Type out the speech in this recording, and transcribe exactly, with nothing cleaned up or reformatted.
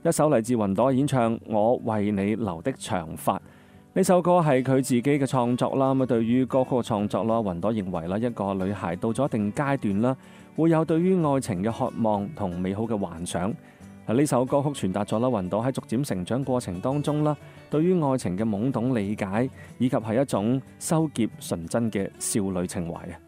一首嚟自雲朵演唱《我為你留的長髮》。呢首歌係佢自己嘅創作啦。咁對於歌曲嘅創作啦，雲朵認為啦，一個女孩到咗一定階段啦，會有對於愛情嘅渴望同美好嘅幻想。呢首歌曲傳達咗啦，雲朵喺逐漸成長過程當中啦，對於愛情嘅懵懂理解，以及係一種羞澀純真嘅少女情懷啊！